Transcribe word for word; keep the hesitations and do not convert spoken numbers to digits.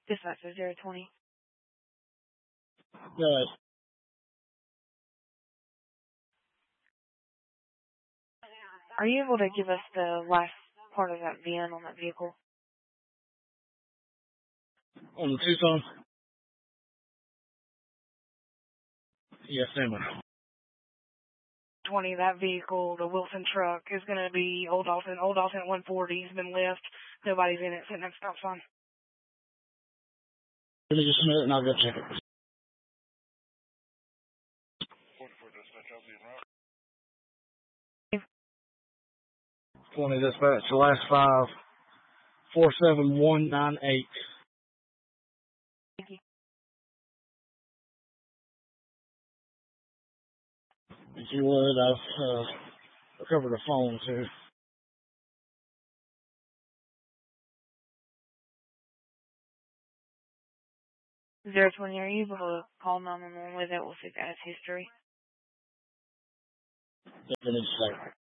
Dispatch is zero twenty. Good. Are you able to give us the last part of that V I N on that vehicle? On the Tucson? Yes, ma'am. twenty, that vehicle, the Wilson truck, is going to be Old Dalton. Old Dalton at one forty has been left. Nobody's in it, sitting at stop sign. Give me just a minute and I'll go check it. twenty dispatch, the last five, four seven one nine eight. Thank you. If you would, I've uh, recovered a phone too. zero twenty, are you able to call nine one one with it? We'll see if that has history. Finish that.